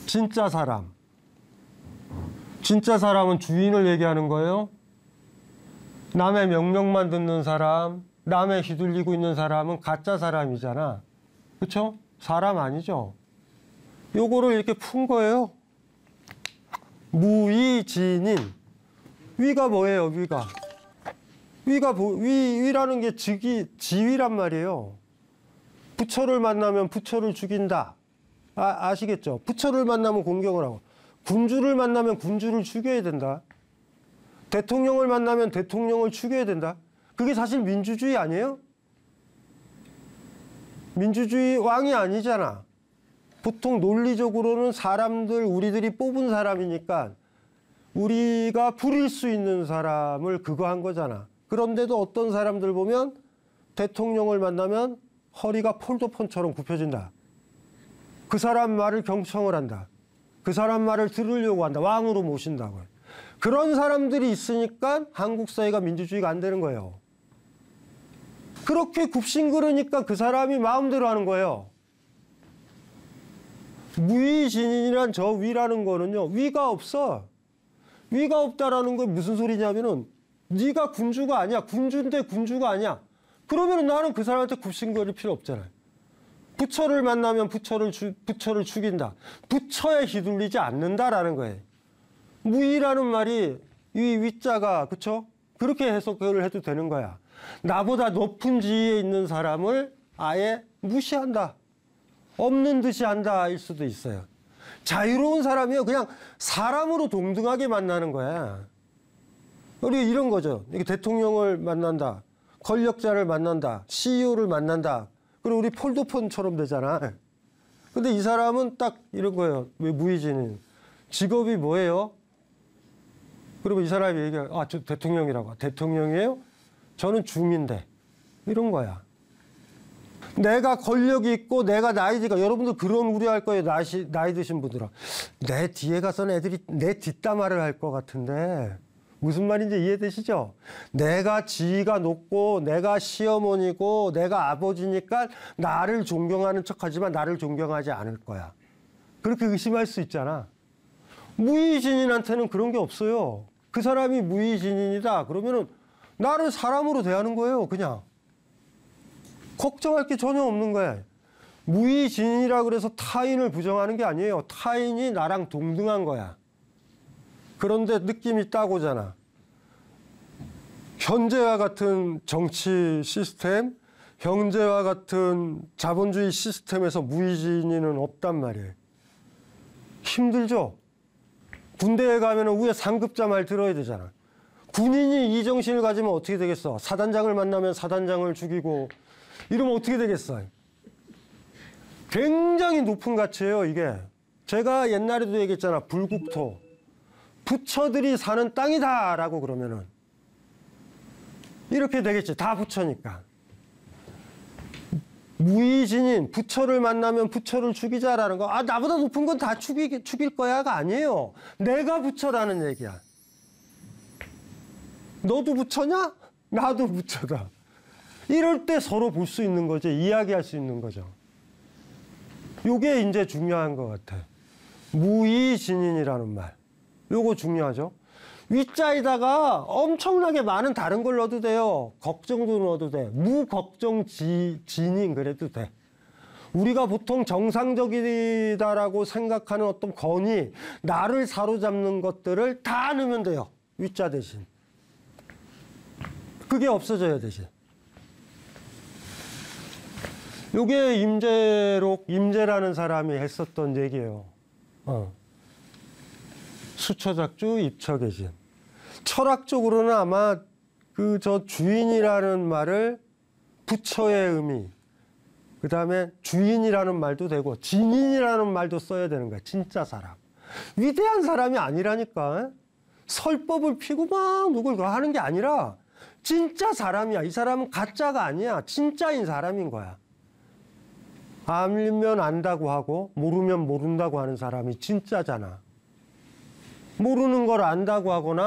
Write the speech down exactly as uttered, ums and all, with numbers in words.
진짜 사람. 진짜 사람은 주인을 얘기하는 거예요. 남의 명령만 듣는 사람, 남의 휘둘리고 있는 사람은 가짜 사람이잖아. 그렇죠? 사람 아니죠. 요거를 이렇게 푼 거예요. 무위진인. 위가 뭐예요? 위가. 위가 위, 위라는 게 즉이 지위란 말이에요. 부처를 만나면 부처를 죽인다. 아, 아시겠죠? 부처를 만나면 공경을 하고, 군주를 만나면 군주를 죽여야 된다. 대통령을 만나면 대통령을 죽여야 된다. 그게 사실 민주주의 아니에요? 민주주의 왕이 아니잖아. 보통 논리적으로는 사람들, 우리들이 뽑은 사람이니까 우리가 부릴 수 있는 사람을 그거 한 거잖아. 그런데도 어떤 사람들 보면 대통령을 만나면 허리가 폴더폰처럼 굽혀진다. 그 사람 말을 경청을 한다. 그 사람 말을 들으려고 한다. 왕으로 모신다고. 그런 사람들이 있으니까 한국 사회가 민주주의가 안 되는 거예요. 그렇게 굽신그르니까 그 사람이 마음대로 하는 거예요. 무위진인이란 저 위라는 거는요. 위가 없어. 위가 없다라는 건 무슨 소리냐면은 네가 군주가 아니야. 군주인데 군주가 아니야. 그러면 나는 그 사람한테 굽신거릴 필요 없잖아요. 부처를 만나면 부처를, 주, 부처를 죽인다. 부처에 휘둘리지 않는다라는 거예요. 무위라는 말이 이 위자가 그쵸? 그렇게 해석을 해도 되는 거야. 나보다 높은 지위에 있는 사람을 아예 무시한다. 없는 듯이 한다일 수도 있어요. 자유로운 사람이요. 그냥 사람으로 동등하게 만나는 거야. 우리 이런 거죠. 이게 대통령을 만난다. 권력자를 만난다. 씨이오를 만난다. 그리고 우리 폴더폰처럼 되잖아. 근데 이 사람은 딱 이런 거예요. 왜 무위진인. 직업이 뭐예요? 그리고 이 사람이 얘기해요. 아, 저 대통령이라고. 대통령이에요? 저는 중인데. 이런 거야. 내가 권력이 있고 내가 나이 드니까 여러분들 그런 우려할 거예요. 나이, 나이 드신 분들은. 내 뒤에 가서는 애들이 내 뒷담화를 할 것 같은데 무슨 말인지 이해되시죠? 내가 지위가 높고 내가 시어머니고 내가 아버지니까 나를 존경하는 척하지만 나를 존경하지 않을 거야. 그렇게 의심할 수 있잖아. 무위진인한테는 그런 게 없어요. 그 사람이 무위진인이다. 그러면은 나를 사람으로 대하는 거예요. 그냥. 걱정할 게 전혀 없는 거예요. 무위진이라 그래서 타인을 부정하는 게 아니에요. 타인이 나랑 동등한 거야. 그런데 느낌이 딱 오잖아. 현재와 같은 정치 시스템, 현재와 같은 자본주의 시스템에서 무위진이는 없단 말이에요. 힘들죠? 군대에 가면 위에 상급자 말 들어야 되잖아. 군인이 이 정신을 가지면 어떻게 되겠어? 사단장을 만나면 사단장을 죽이고 이러면 어떻게 되겠어? 굉장히 높은 가치예요, 이게. 제가 옛날에도 얘기했잖아. 불국토. 부처들이 사는 땅이다라고 그러면은 이렇게 되겠지. 다 부처니까. 무위진인, 부처를 만나면 부처를 죽이자라는 거. 아, 나보다 높은 건 다 죽이, 죽일 거야가 아니에요. 내가 부처라는 얘기야. 너도 부처냐? 나도 부처다. 이럴 때 서로 볼 수 있는 거죠. 이야기할 수 있는 거죠. 요게 이제 중요한 것 같아. 무위진인이라는 말. 요거 중요하죠. 위자에다가 엄청나게 많은 다른 걸 넣어도 돼요. 걱정도 넣어도 돼. 무걱정진인 그래도 돼. 우리가 보통 정상적이다라고 생각하는 어떤 권위, 나를 사로잡는 것들을 다 넣으면 돼요. 위자 대신. 그게 없어져야 되지. 요게 임재록, 임재라는 사람이 했었던 얘기예요. 어. 수처작주, 입처계진. 철학적으로는 아마 그 저 주인이라는 말을 부처의 의미, 그 다음에 주인이라는 말도 되고 진인이라는 말도 써야 되는 거야. 진짜 사람. 위대한 사람이 아니라니까. 설법을 피고 막 누굴 하는 게 아니라 진짜 사람이야. 이 사람은 가짜가 아니야. 진짜인 사람인 거야. 알면 안다고 하고 모르면 모른다고 하는 사람이 진짜잖아. 모르는 걸 안다고 하거나